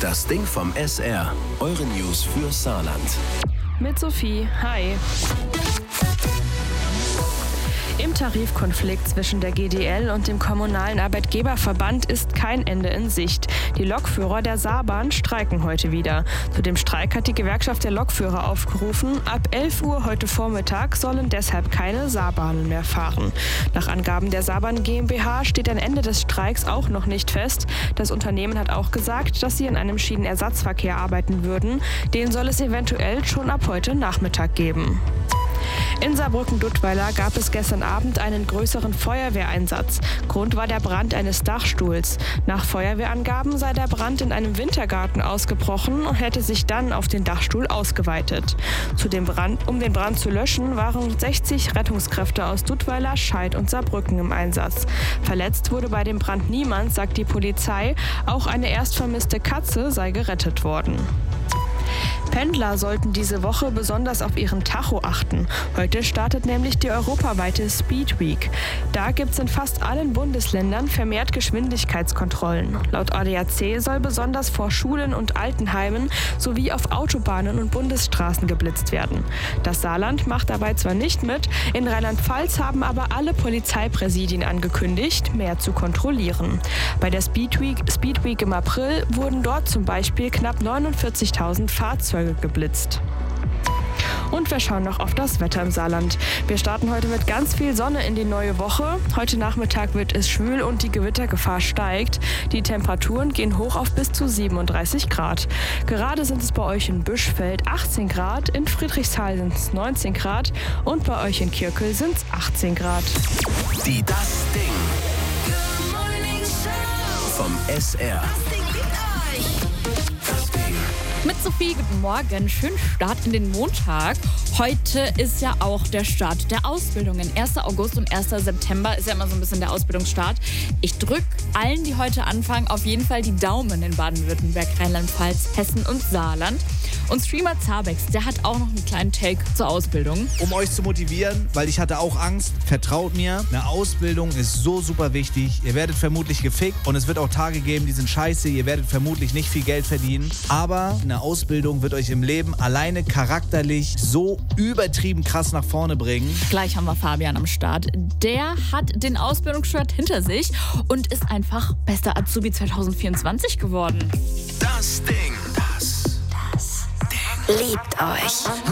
Das Ding vom SR. Eure News für Saarland. Mit Sophie, hi. Im Tarifkonflikt zwischen der GDL und dem Kommunalen Arbeitgeberverband ist kein Ende in Sicht. Die Lokführer der Saarbahn streiken heute wieder. Zu dem Streik hat die Gewerkschaft der Lokführer aufgerufen. Ab 11 Uhr heute Vormittag sollen deshalb keine Saarbahnen mehr fahren. Nach Angaben der Saarbahn GmbH steht ein Ende des Streiks auch noch nicht fest. Das Unternehmen hat auch gesagt, dass sie in einem Schienenersatzverkehr arbeiten würden. Den soll es eventuell schon ab heute Nachmittag geben. In Saarbrücken-Duttweiler gab es gestern Abend einen größeren Feuerwehreinsatz. Grund war der Brand eines Dachstuhls. Nach Feuerwehrangaben sei der Brand in einem Wintergarten ausgebrochen und hätte sich dann auf den Dachstuhl ausgeweitet. Um den Brand zu löschen, waren 60 Rettungskräfte aus Duttweiler, Scheid und Saarbrücken im Einsatz. Verletzt wurde bei dem Brand niemand, sagt die Polizei. Auch eine erst vermisste Katze sei gerettet worden. Pendler sollten diese Woche besonders auf ihren Tacho achten. Heute startet nämlich die europaweite Speed Week. Da gibt es in fast allen Bundesländern vermehrt Geschwindigkeitskontrollen. Laut ADAC soll besonders vor Schulen und Altenheimen sowie auf Autobahnen und Bundesstraßen geblitzt werden. Das Saarland macht dabei zwar nicht mit, in Rheinland-Pfalz haben aber alle Polizeipräsidien angekündigt, mehr zu kontrollieren. Bei der Speed Week im April wurden dort zum Beispiel knapp 49.000 Fahrzeuge geblitzt. Und wir schauen noch auf das Wetter im Saarland. Wir starten heute mit ganz viel Sonne in die neue Woche. Heute Nachmittag wird es schwül und die Gewittergefahr steigt. Die Temperaturen gehen hoch auf bis zu 37 Grad. Gerade sind es bei euch in Büschfeld 18 Grad, in Friedrichshain sind es 19 Grad und bei euch in Kirkel sind es 18 Grad. Die Das Ding vom SR. Mit Sophie, guten Morgen, schönen Start in den Montag. Heute ist ja auch der Start der Ausbildungen. 1. August und 1. September ist ja immer so ein bisschen der Ausbildungsstart. Ich drücke allen, die heute anfangen, auf jeden Fall die Daumen in Baden-Württemberg, Rheinland-Pfalz, Hessen und Saarland. Und Streamer Zabex, der hat auch noch einen kleinen Take zur Ausbildung. Um euch zu motivieren, weil ich hatte auch Angst, vertraut mir, eine Ausbildung ist so super wichtig. Ihr werdet vermutlich gefickt und es wird auch Tage geben, die sind scheiße. Ihr werdet vermutlich nicht viel Geld verdienen. Aber eine Ausbildung wird euch im Leben alleine charakterlich so übertrieben krass nach vorne bringen. Gleich haben wir Fabian am Start. Der hat den Ausbildungsstart hinter sich und ist einfach bester Azubi 2024 geworden. Das Ding. Liebt euch.